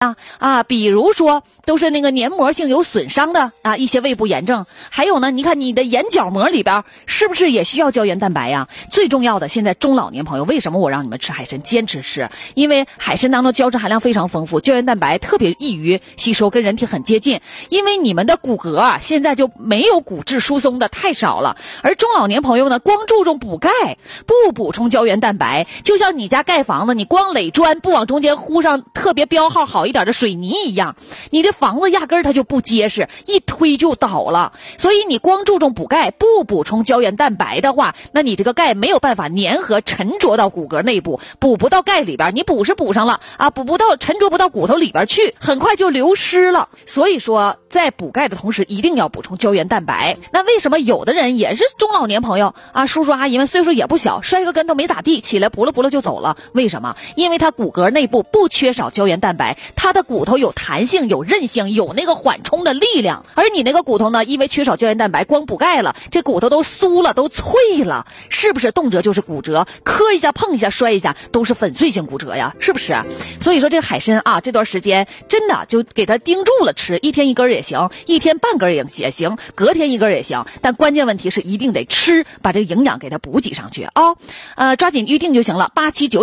比如说都是那个黏膜性有损伤的一些胃部炎症，还有呢，你看你的眼角膜里边是不是也需要胶原蛋白呀？最重要的，现在中老年朋友为什么我让你们吃海参，坚持吃？因为海参当中胶质含量非常丰富，胶原蛋白特别易于吸收，跟人体很接近。因为你们的骨骼现在就没有骨质疏松的太少了，而中老年朋友呢，光注重补钙，不补充胶原蛋白，就像你家盖房子，你光垒砖不往中间糊上特别标号好一点的水泥一样，你这房子压根儿它就不结实，一推就倒了。所以你光注重补钙，不补充胶原蛋白的话，那你这个钙没有办法粘合沉着到骨骼内部，补不到钙里边，你补是补上了补不到，沉着不到骨头里边去，很快就流失了。所以说在补钙的同时一定要补充胶原蛋白。那为什么有的人也是中老年朋友叔叔阿姨们岁数也不小，摔个跟头没咋地，起来扑了扑了就走了？为什么？因为他骨骼内部不缺少胶原蛋白，他的骨头有弹性，有韧性，有那个缓冲的力量。而你那个骨头呢，因为缺少胶原蛋白，光补钙了，这骨头都酥了，都脆了，是不是动辄就是骨折？磕一下碰一下摔一下都是粉碎性骨折呀，是不是？所以说这个海参这段时间真的就给它盯住了吃，一天一根也行，一天半根也行，隔天一根也行，但关键问题是一定得吃，把这个营养给它补给上去抓紧预定就行了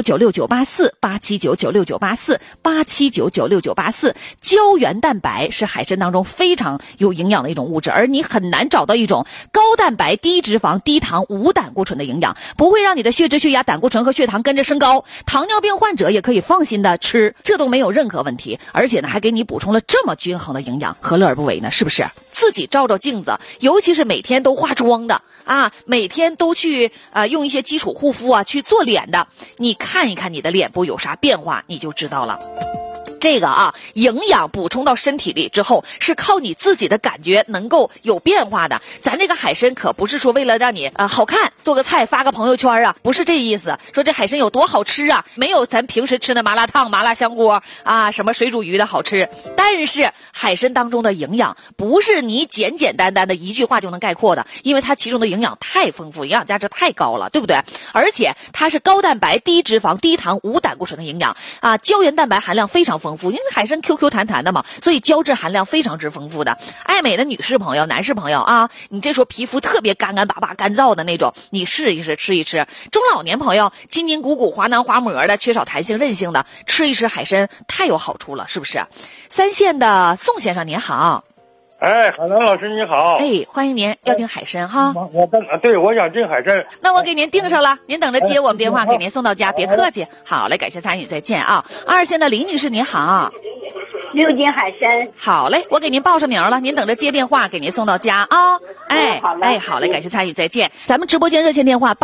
，87996984，87996984，87996984。胶原蛋白是海参当中非常有营养的一种物质，而你很难找到一种高蛋白、低脂肪、低糖、无胆固醇的营养，不会让你的血脂、血压、胆固醇和血糖跟着升高。糖尿病患者也可以放心的吃，这都没有任何问题，而且呢还给你补充了这么均衡的营养，何乐而不为呢？是不是？自己照照镜子，尤其是每天都化妆的每天都去用一些基础护肤去做脸的，你看一看你的脸部有啥变化，你就知道了。这个营养补充到身体里之后，是靠你自己的感觉能够有变化的。咱这个海参可不是说为了让你好看做个菜发个朋友圈不是这意思。说这海参有多好吃没有咱平时吃的麻辣烫、麻辣香锅什么水煮鱼的好吃。但是海参当中的营养不是你简简单单的一句话就能概括的，因为它其中的营养太丰富，营养价值太高了，对不对？而且它是高蛋白、低脂肪、低糖、无胆固醇的营养胶原蛋白含量非常丰富，因为海参 QQ 弹弹的嘛，所以胶质含量非常之丰富的。爱美的女士朋友、男士朋友你这时候皮肤特别干干巴巴、干燥的那种，你试一试吃一吃。中老年朋友筋筋骨骨、滑囊滑膜的，缺少弹性韧性的，吃一吃海参太有好处了，是不是？三线的宋先生您好。 海兰老师你好。 欢迎您，要订海参哈。 我想订海参。 那我给您订上了，您等着接我们电话，给您送到家，别客气。好嘞，感谢参与，再见二线的李女士您好。 6斤海参。 好嘞，我给您报上名了，您等着接电话，给您送到家好嘞，感谢参与，再见。咱们直播间热线电话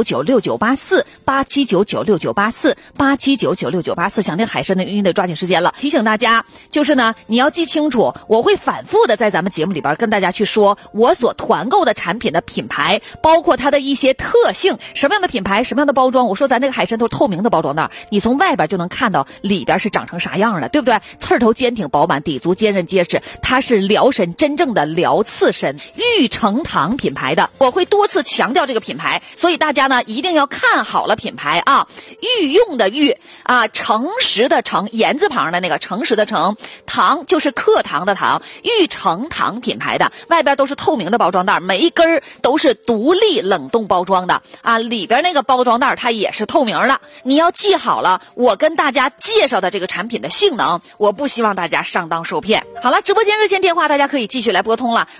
87996984，87996984，87996984。想订海参的您得抓紧时间了。提醒大家，就是呢，你要记清楚，我会反复的在咱们节目里边跟大家去说我所团购的产品的品牌，包括它的一些特性，什么样的品牌，什么样的包装。我说咱这个海参都是透明的包装袋，你从外边就能看到里边是长成啥样的，对不对？刺头坚挺饱满，底足坚韧结实，它是疗参真正的疗刺参，玉成堂品牌的，我会多次强调这个品牌，所以大家呢一定要看好了品牌御用的御诚实的诚，言字旁的那个诚实的诚，堂就是课堂的堂，玉成堂品牌的，外边都是透明的包装袋，每一根都是独立冷冻包装的里边那个包装袋它也是透明的。你要记好了我跟大家介绍的这个产品的性能，我不希望大家上当受骗。好了，直播间热线电话大家可以继续来拨通了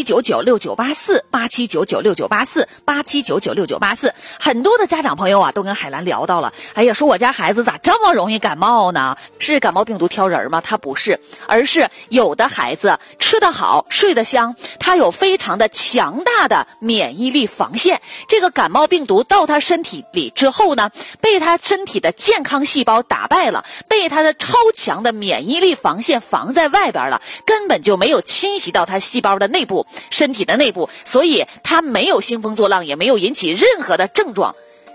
，87996984，87996984，87996984。很多的家长朋友都跟海兰聊到了，说我家孩子咋这么容易感冒呢？是感冒病毒挑人吗？他不是，而是有的孩子吃得好，睡得香，他有非常的强大的免疫力防线。这个感冒病毒到他身体里之后呢，被他身体的健康细胞打败了，被他的超强的免疫力防线防在外边了，根本就没有侵袭到他细胞的内部，身体的内部，所以他没有兴风作浪，也没有引起任何的症状。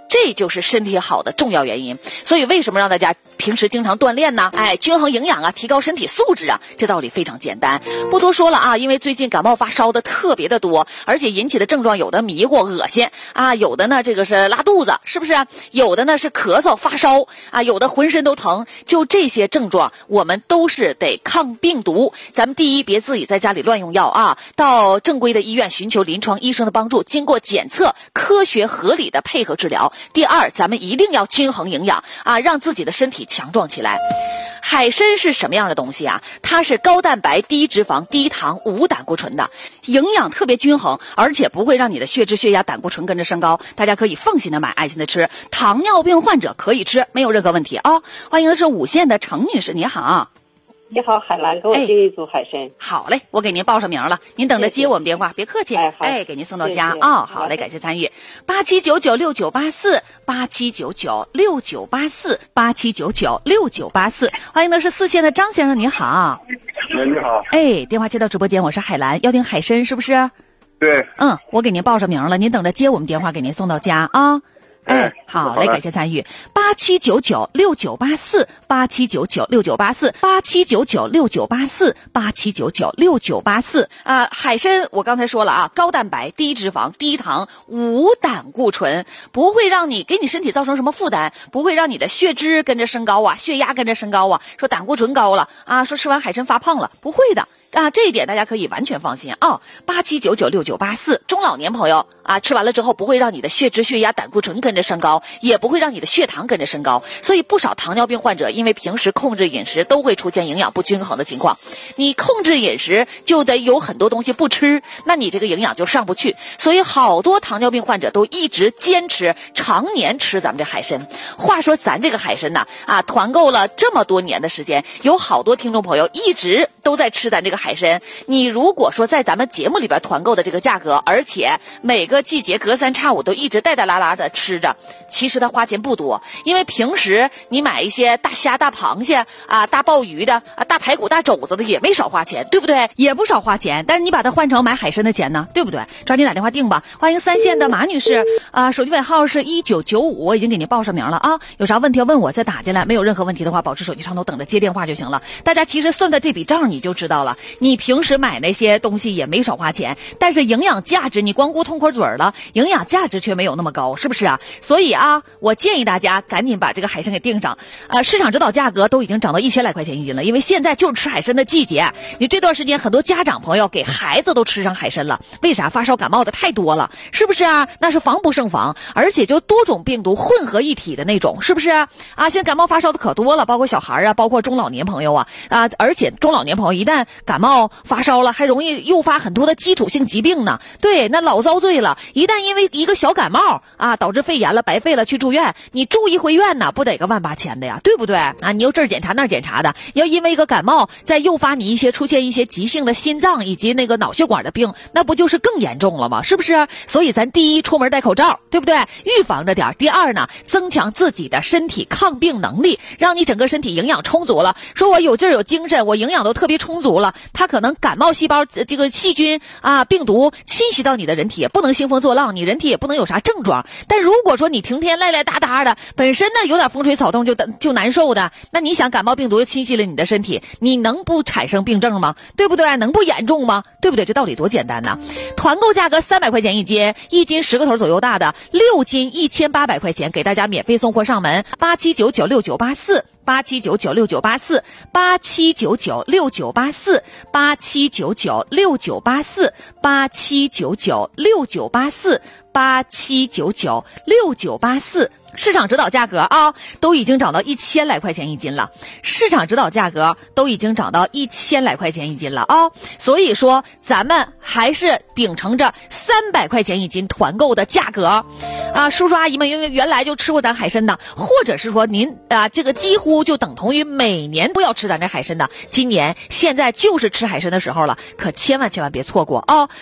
这就是身体好的重要原因。所以为什么让大家平时经常锻炼呢？均衡营养啊，提高身体素质啊，这道理非常简单，不多说了啊。因为最近感冒发烧的特别的多，而且引起的症状有的迷糊恶心啊，有的呢这个是拉肚子，是不是？有的呢是咳嗽发烧啊，有的浑身都疼。就这些症状我们都是得抗病毒。咱们第一，别自己在家里乱用药啊，到正规的医院寻求临床医生的帮助，经过检测科学合理的配合治疗。第二，咱们一定要均衡营养啊，让自己的身体强壮起来。海参是什么样的东西啊？它是高蛋白、低脂肪、低糖、无胆固醇的，营养特别均衡，而且不会让你的血脂、血压、胆固醇跟着升高。大家可以放心的买，爱心的吃。糖尿病患者可以吃，没有任何问题啊。欢迎的是五县的程女士，你好。 你好，海兰，给我订一组海参。 好嘞，我给您报上名了，您等着接我们电话，别客气。给您送到家啊。好嘞，感谢参与。87996984，87996984，87996984。欢迎的是4县的张先生，你好。 你好。 电话接到直播间，我是海兰，要订海参是不是？ 对。 我给您报上名了，您等着接我们电话，给您送到家啊。好嘞，感谢参与。87996984，87996984，87996984，87996984。海参我刚才说了啊，高蛋白、低脂肪、低糖、无胆固醇，不会让你给你身体造成什么负担，不会让你的血脂跟着升高啊，血压跟着升高啊，说胆固醇高了啊，说吃完海参发胖了，不会的。这一点大家可以完全放心啊。87996984，中老年朋友啊，吃完了之后不会让你的血脂、血压、胆固醇跟着升高，也不会让你的血糖跟着升高。所以不少糖尿病患者因为平时控制饮食都会出现营养不均衡的情况。你控制饮食就得有很多东西不吃，那你这个营养就上不去。所以好多糖尿病患者都一直坚持常年吃咱们这海参。话说咱这个海参呢，团购了这么多年的时间，有好多听众朋友一直都在吃咱这个海参。你如果说在咱们节目里边团购的这个价格，而且每个季节隔三差五都一直带带拉拉的吃着，其实它花钱不多。因为平时你买一些大虾、大螃蟹啊、大鲍鱼的啊、大排骨、大肘子的也没少花钱，对不对？也不少花钱，但是你把它换成买海参的钱呢，对不对？抓紧打电话订吧。欢迎3县的马女士手机尾号是1995，我已经给您报上名了啊。有啥问题要问我再打进来，没有任何问题的话保持手机畅通，等着接电话就行了。大家其实算的这笔账你就知道了，你平时买那些东西也没少花钱，但是营养价值你光顾痛快嘴了，营养价值却没有那么高，是不是啊？所以我建议大家赶紧把这个海参给订上。市场指导价格都已经涨到1000来块钱一斤了，因为现在就是吃海参的季节。你这段时间很多家长朋友给孩子都吃上海参了，为啥？发烧感冒的太多了，是不是啊？那是防不胜防，而且就多种病毒混合一体的那种，是不是啊？现在感冒发烧的可多了，包括小孩包括中老年朋友而且中老年朋友一旦感冒发烧了，还容易诱发很多的基础性疾病呢。对，那老遭罪了。一旦因为一个小感冒导致肺炎了，白费了，去住院，你住一回院呢，不得个18000的呀，对不对你又这儿检查那儿检查的，要因为一个感冒再诱发你出现一些急性的心脏以及那个脑血管的病，那不就是更严重了吗？是不是？所以咱第一，出门戴口罩，对不对？预防着点。第二呢，增强自己的身体抗病能力，让你整个身体营养充足了。说我有劲儿有精神，我营养都特别充足了，它可能感冒细胞这个细菌病毒侵袭到你的人体，也不能兴风作浪，你人体也不能有啥症状。但如果说你天天赖赖哒哒的，本身呢有点风吹草动就难受的，那你想感冒病毒又侵袭了你的身体，你能不产生病症吗？对不对？能不严重吗？对不对？这道理多简单呢。团购价格300块钱一斤，一斤10个头左右大的6斤1800块钱，给大家免费送货上门。87996984，87996984，87996984，87996984，市场指导价格都已经涨到1000来块钱一斤了，市场指导价格都已经涨到1000来块钱一斤了所以说咱们还是秉承着300块钱一斤团购的价格叔叔阿姨们因为原来就吃过咱海参的，或者是说您这个几乎就等同于每年都要吃咱这海参的，今年现在就是吃海参的时候了，可千万别错过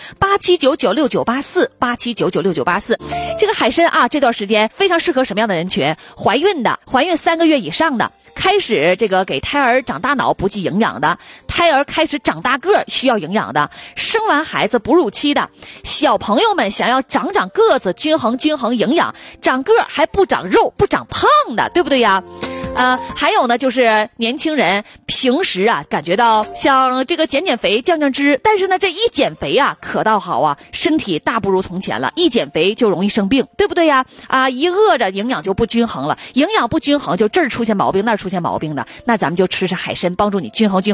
87996984，87996984。这个海参这段时间非常适合什么样的人群？怀孕的，怀孕3个月以上的， 开始这个给胎儿长大脑补给营养的，胎儿开始长大个需要营养的，生完孩子哺乳期的，小朋友们想要长个子，均衡营养，长个还不长肉不长胖的，对不对呀？还有呢，就是年轻人平时啊感觉到像这个减肥降脂，但是呢这一减肥啊可倒好啊，身体大不如从前了，一减肥就容易生病，对不对呀？一饿着营养就不均衡了，营养不均衡就这儿出现毛病那儿出现毛病的，那咱们就吃海参，帮助你均衡